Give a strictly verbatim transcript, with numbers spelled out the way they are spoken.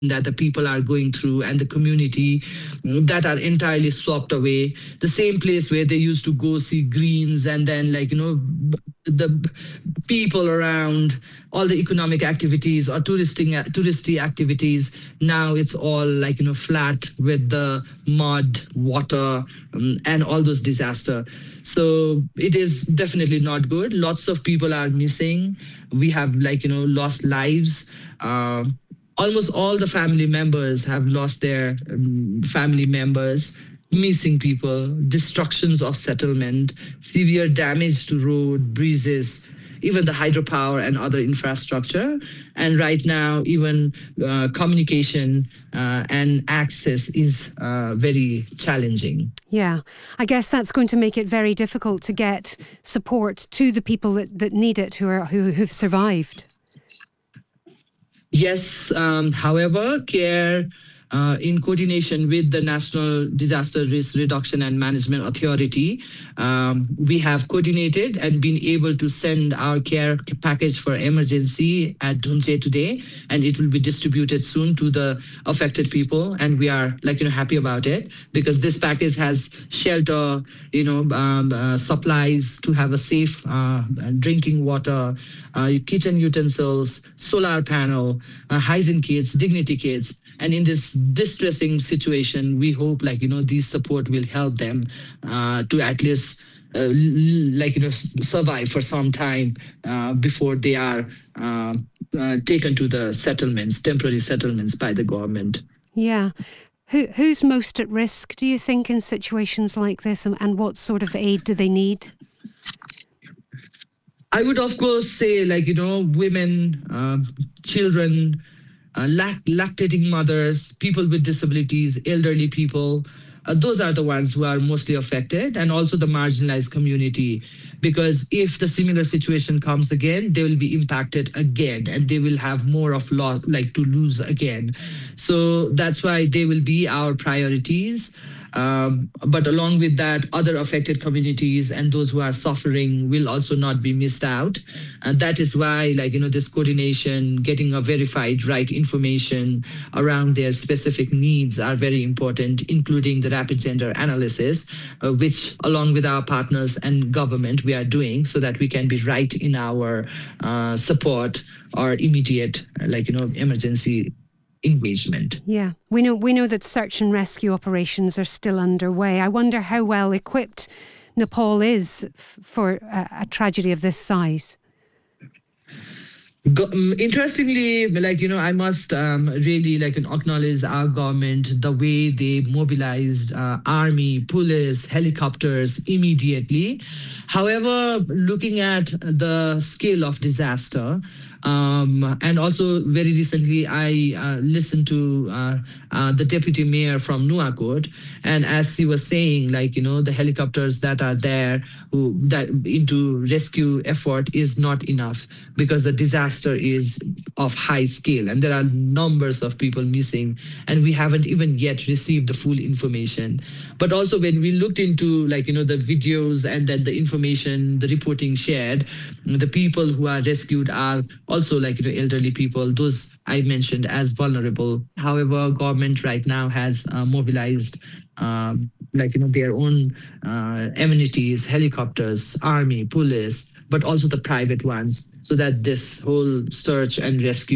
that the people are going through and the community that are entirely swept away. The same place where they used to go see greens and then like, you know, the people around, all the economic activities or touristing touristy activities. Now it's all like, you know, flat with the mud, water, um, and all those disaster. So it is definitely not good. Lots of people are missing. We have like, you know, lost lives. Uh, almost all the family members have lost their um, family members, missing people, destructions of settlement, severe damage to road, bridges, even the hydropower and other infrastructure. And right now, even uh, communication uh, and access is uh, very challenging. Yeah, I guess that's going to make it very difficult to get support to the people that, that need it, who are who, who've survived. Yes, um, however, CARE, uh, in coordination with the National Disaster Risk Reduction and Management Authority, um, we have coordinated and been able to send our care package for emergency at Dhunche today, and it will be distributed soon to the affected people. And we are like, you know, happy about it because this package has shelter, you know, um, uh, supplies to have a safe uh, drinking water, uh, kitchen utensils, solar panel, uh, hygiene kits, dignity kits. And in this distressing situation, we hope like, you know, these support will help them uh, to at least uh, like, you know, survive for some time uh, before they are uh, uh, taken to the settlements, temporary settlements by the government. Yeah. Who, who's most at risk, do you think, in situations like this, and, and what sort of aid do they need? I would, of course, say like, you know, women, uh, children, Uh, lact- lactating mothers, people with disabilities, elderly people. Uh, those are the ones who are mostly affected, and also the marginalized community. Because if the similar situation comes again, they will be impacted again, and they will have more of loss, like to lose again. So that's why they will be our priorities. Um, but along with that, other affected communities and those who are suffering will also not be missed out. And that is why, like, you know, this coordination, getting a verified right information around their specific needs are very important, including the rapid gender analysis, uh, which along with our partners and government, we are doing so that we can be right in our uh, support or immediate, like, you know, emergency engagement. Yeah, we know we know that search and rescue operations are still underway. I wonder how well equipped Nepal is f- for a, a tragedy of this size. Go, um, interestingly, like, you know, I must um, really like acknowledge our government, the way they mobilized uh, army, police, helicopters immediately. However, looking at the scale of disaster, um, and also very recently, I uh, listened to uh, uh, the deputy mayor from Nuwakot, and as he was saying, like, you know, the helicopters that are there who that into rescue effort is not enough because the disaster is of high scale and there are numbers of people missing, and we haven't even yet received the full information. But also when we looked into, like, you know, the videos and then the information, the reporting shared, the people who are rescued are also, like, you know, elderly people, those I mentioned as vulnerable. However, government right now has uh, mobilized uh, like, you know, their own uh, amenities, helicopters, army, police, but also the private ones, so that this whole search and rescue